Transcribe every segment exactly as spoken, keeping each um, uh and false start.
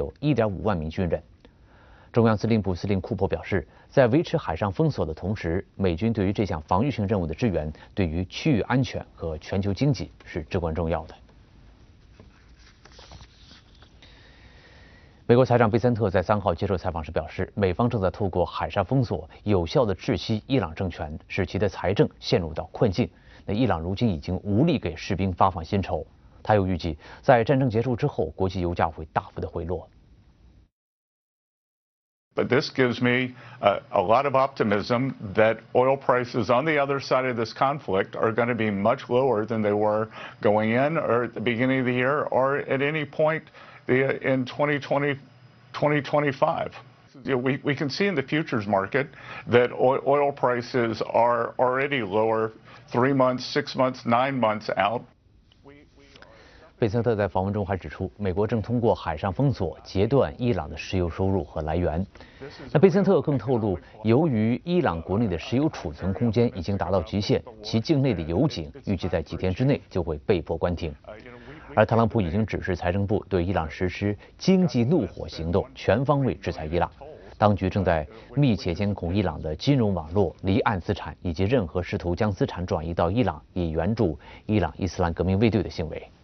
有一点五万名军人。中央司令部司令库珀表示，在维持海上封锁的同时，美军对于这项防御性任务的支援，对于区域安全和全球经济是至关重要的。美国财长贝森特在三号接受采访时表示，美方正在透过海上封锁有效地窒息伊朗政权，使其的财政陷入到困境。那伊朗如今已经无力给士兵发放薪酬。他又预计，在战争结束之后，国际油价会大幅的回落。 But this gives me uh, a lot of optimism that oil prices on the other side of this conflict are going to be much lower than they were going in or at the beginning of the year or at any point the, in twenty twenty, twenty twenty-five. You know, we, we can see in the futures market that oil, oil prices are already lower three months, six months, nine months out. 贝森特在访问中还指出，美国正通过海上封锁截断伊朗的石油收入和来源。那贝森特更透露，由于伊朗国内的石油储存空间已经达到极限，其境内的油井预计在几天之内就会被迫关停。而特朗普已经指示财政部对伊朗实施经济怒火行动，全方位制裁伊朗。当局正在密切监控伊朗的金融网络、离岸资产以及任何试图将资产转移到伊朗以援助伊朗伊斯兰革命卫队的行为。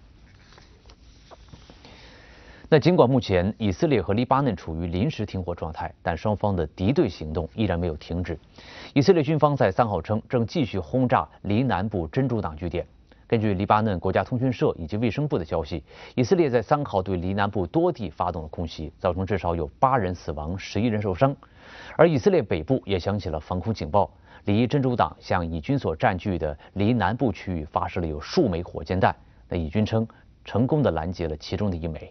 那尽管目前以色列和黎巴嫩处于临时停火状态，但双方的敌对行动依然没有停止。以色列军方在三号称，正继续轰炸黎南部真主党据点。根据黎巴嫩国家通讯社以及卫生部的消息，以色列在三号对黎南部多地发动了空袭，造成至少有八人死亡，十一人受伤。而以色列北部也响起了防空警报，离真主党向以军所占据的黎南部区域发射了有数枚火箭弹。那以军称，成功的拦截了其中的一枚。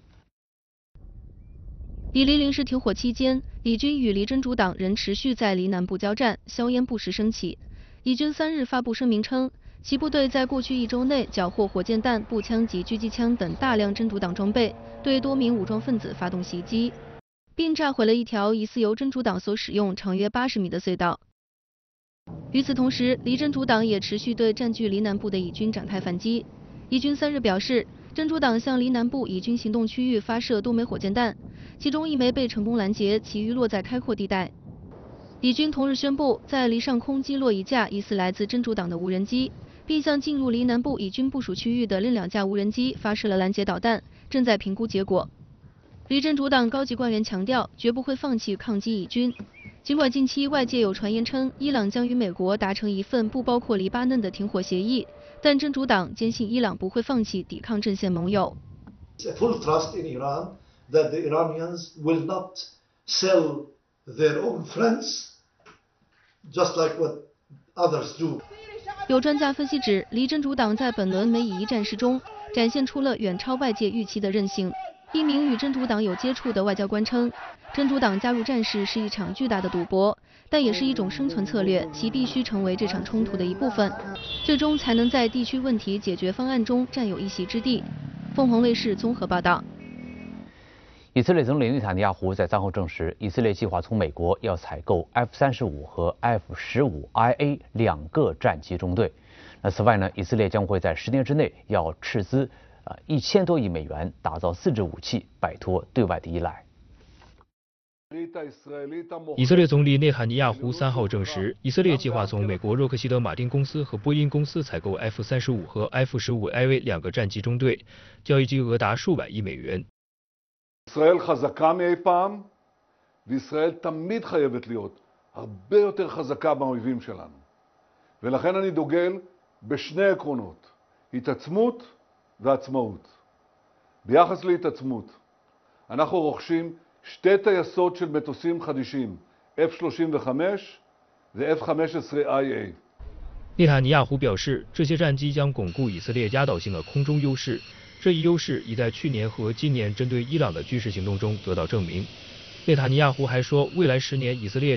以黎临时停火期间，以军与黎真主党仍持续在黎南部交战，硝烟不时升起。以军三日发布声明称，其部队在过去一周内缴获火箭弹、步枪及狙击枪等大量真主党装备，对多名武装分子发动袭击，并炸毁了一条疑似由真主党所使用、长约八十米的隧道。与此同时，黎真主党也持续对占据黎南部的以军展开反击。以军三日表示，真主党向黎南部以军行动区域发射多枚火箭弹，其中一枚被成功拦截，其余落在开阔地带。以军同日宣布，在黎上空击落一架疑似来自真主党的无人机，并向进入黎南部以军部署区域的另两架无人机发射了拦截导弹，正在评估结果。黎真主党高级官员强调，绝不会放弃抗击以军。尽管近期外界有传言称，伊朗将与美国达成一份不包括黎巴嫩的停火协议，但真主党坚信伊朗不会放弃抵抗阵线盟友。 Full trust in Iran that the Iranians will not sell their own friends, just like what others do. 有专家分析指，黎真主党在本轮美以一战事中展现出了远超外界预期的韧性。一名与真主党有接触的外交官称，真主党加入战事是一场巨大的赌博，但也是一种生存策略，其必须成为这场冲突的一部分，最终才能在地区问题解决方案中占有一席之地。凤凰卫视综合报道。 以色列总理内塔尼亚胡在三号证实，以色列计划从美国要采购 F 三十五和 F 十五 I A 两个战机中队。那此外呢，以色列将会在十年之内要斥资呃一千多亿美元，打造自制武器，摆脱对外的依赖。 以色列总理内塔尼亚胡三号证实，以色列计划从美国洛克希德马丁公司和波音公司采购 F 三十五和 F 十五 I A 两个战机中队，交易金额达数百亿美元。 ישראל חזקה מאי פעם, וישראל תמיד חייבת להיות הרבה יותר חזקה מהאויבים שלנו. ולכן אני דוגל בשני עקרונות, התעצמות ועצמאות. ביחס להתעצמות, אנחנו רוכשים שתי טייסות של מטוסים חדישים, F 三十五 ו-F 十五 I A. 内塔尼亚胡表示，这些战机将巩固以色列压倒性的空中优势。这一优势已在去年和今年针对伊朗的军事行动中得到证明。内塔尼亚胡还说，未来十年以色列